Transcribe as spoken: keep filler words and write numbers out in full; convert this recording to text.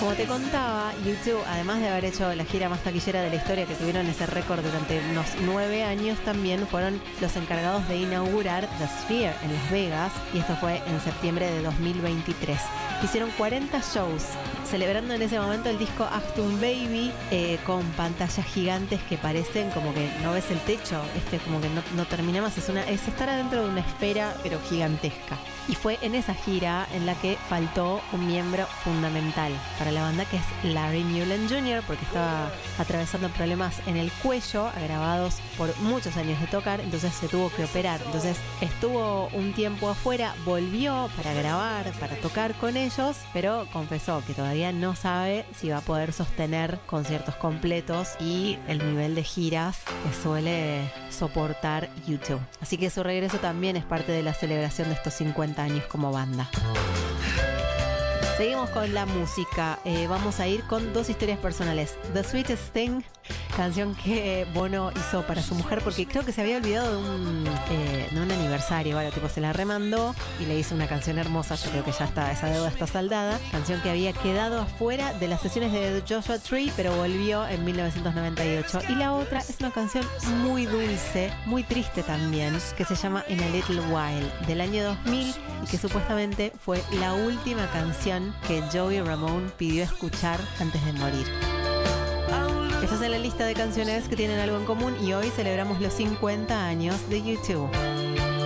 Como te contaba, U dos, además de haber hecho la gira más taquillera de la historia, que tuvieron ese récord durante unos nueve años, también fueron los encargados de inaugurar The Sphere en Las Vegas, y esto fue en septiembre de dos mil veintitrés. Hicieron cuarenta shows, celebrando en ese momento el disco Achtung Baby, eh, con pantallas gigantes que parecen como que no ves el techo, este como que no, no termina más, es, una, es estar adentro de una esfera pero gigantesca. Y fue en esa gira en la que faltó un miembro fundamental para la banda, que es Larry Mullen junior, porque estaba atravesando problemas en el cuello, agravados por muchos años de tocar, entonces se tuvo que operar. Entonces estuvo un tiempo afuera, volvió para grabar, para tocar con ellos, pero confesó que todavía no sabe si va a poder sostener conciertos completos y el nivel de giras que suele soportar U dos. Así que su regreso también es parte de la celebración de estos cincuenta años como banda. Seguimos con la música. Eh, vamos a ir con dos historias personales. The Sweetest Thing, canción que Bono hizo para su mujer, porque creo que se había olvidado de un, eh, de un aniversario, ¿vale? Tipo, se la remandó y le hizo una canción hermosa. Yo creo que ya está, esa deuda está saldada. Canción que había quedado afuera de las sesiones de The Joshua Tree, pero volvió en mil novecientos noventa y ocho. Y la otra es una canción muy dulce, muy triste también, que se llama In a Little While, del año dos mil, y que supuestamente fue la última canción que Joey Ramone pidió escuchar antes de morir. Esta es la lista de canciones que tienen algo en común, y hoy celebramos los cincuenta años de U dos.